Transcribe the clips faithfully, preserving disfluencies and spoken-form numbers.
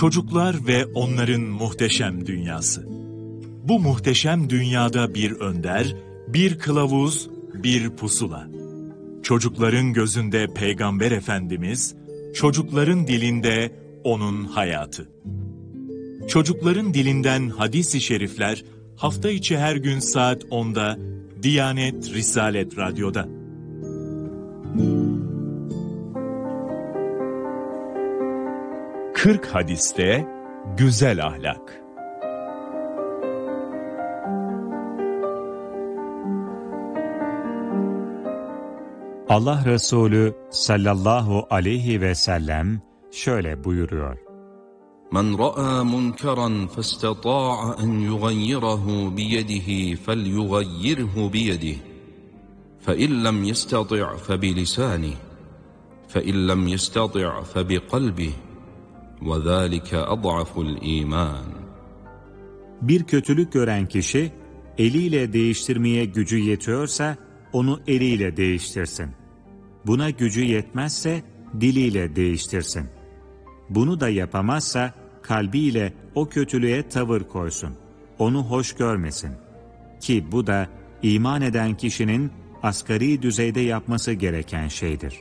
Çocuklar ve onların muhteşem dünyası. Bu muhteşem dünyada bir önder, bir kılavuz, bir pusula. Çocukların gözünde Peygamber Efendimiz, çocukların dilinde onun hayatı. Çocukların dilinden hadis-i şerifler hafta içi her gün saat onda Diyanet Risalet Radyo'da. kırk hadiste güzel ahlak. Allah Resulü sallallahu aleyhi ve sellem şöyle buyuruyor. Men ra'a munkaran fastata'a en yughayyirahu biyedihi felyughayyirhu biyedihi. Fe in lem yestati' fe bilisanihi. Fe in lem yestati' fe biqalbihi. Ve zâlike ad'aful iman. Bir kötülük gören kişi eliyle değiştirmeye gücü yetiyorsa onu eliyle değiştirsin. Buna gücü yetmezse diliyle değiştirsin. Bunu da yapamazsa kalbiyle o kötülüğe tavır koysun. Onu hoş görmesin. Ki bu da iman eden kişinin asgari düzeyde yapması gereken şeydir.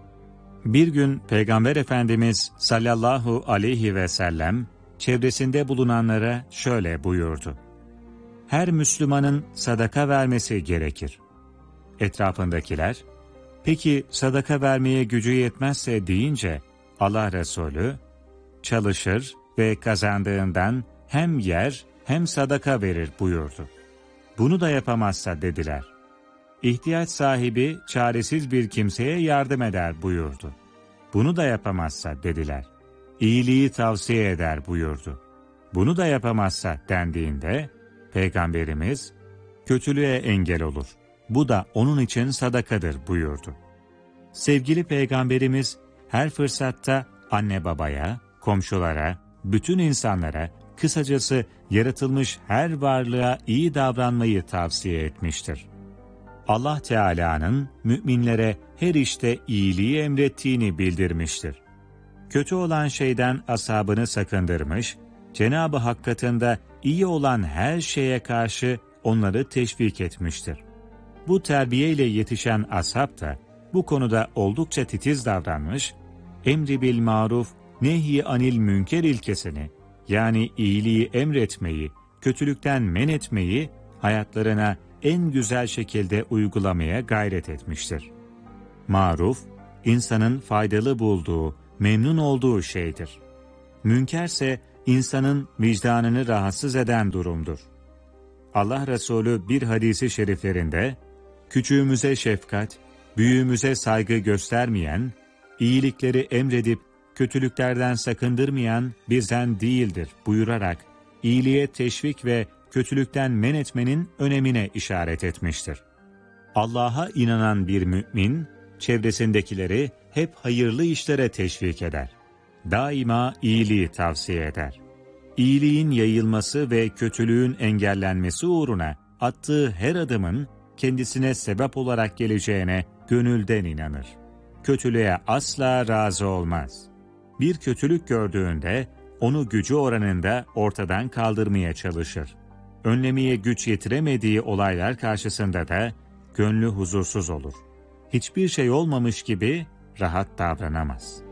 Bir gün Peygamber Efendimiz sallallahu aleyhi ve sellem çevresinde bulunanlara şöyle buyurdu. Her Müslümanın sadaka vermesi gerekir. Etrafındakiler, peki sadaka vermeye gücü yetmezse deyince Allah Resulü, çalışır ve kazandığından hem yer hem sadaka verir buyurdu. Bunu da yapamazsa dediler. İhtiyaç sahibi çaresiz bir kimseye yardım eder buyurdu. Bunu da yapamazsa dediler. İyiliği tavsiye eder buyurdu. Bunu da yapamazsa dendiğinde Peygamberimiz kötülüğe engel olur. Bu da onun için sadakadır buyurdu. Sevgili Peygamberimiz her fırsatta anne babaya, komşulara, bütün insanlara, kısacası yaratılmış her varlığa iyi davranmayı tavsiye etmiştir. Allah Teala'nın müminlere her işte iyiliği emrettiğini bildirmiştir. Kötü olan şeyden ashabını sakındırmış, Cenab-ı Hak katında iyi olan her şeye karşı onları teşvik etmiştir. Bu terbiyeyle yetişen ashab da bu konuda oldukça titiz davranmış, emri bil maruf, nehy anil münker ilkesini, yani iyiliği emretmeyi, kötülükten men etmeyi hayatlarına en güzel şekilde uygulamaya gayret etmiştir. Maruf, insanın faydalı bulduğu, memnun olduğu şeydir. Münkerse insanın vicdanını rahatsız eden durumdur. Allah Resulü bir hadisi şeriflerinde, küçüğümüze şefkat, büyüğümüze saygı göstermeyen, iyilikleri emredip kötülüklerden sakındırmayan bizden değildir buyurarak, iyiliğe teşvik ve kötülükten men etmenin önemine işaret etmiştir. Allah'a inanan bir mümin, çevresindekileri hep hayırlı işlere teşvik eder. Daima iyiliği tavsiye eder. İyiliğin yayılması ve kötülüğün engellenmesi uğruna attığı her adımın kendisine sebep olarak geleceğine gönülden inanır. Kötülüğe asla razı olmaz. Bir kötülük gördüğünde onu gücü oranında ortadan kaldırmaya çalışır. Önlemeye güç yetiremediği olaylar karşısında da gönlü huzursuz olur. Hiçbir şey olmamış gibi rahat davranamaz.